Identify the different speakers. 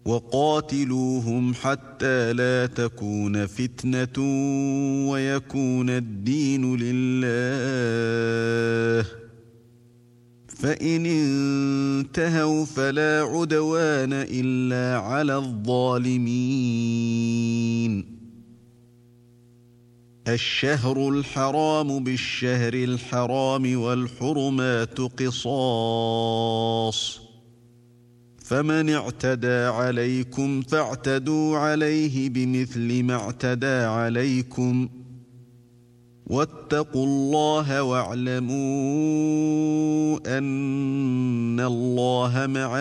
Speaker 1: وقاتلوهم حتى لا تكون فتنة ويكون الدين لله، فإن انتهوا فلا عدوان إلا على الظالمين. الشهر الحرام بالشهر الحرام والحرمات قصاص، فمن اعتدى عليكم فاعتدوا عليه بمثل ما اعتدى عليكم، واتقوا الله واعلموا أن الله مع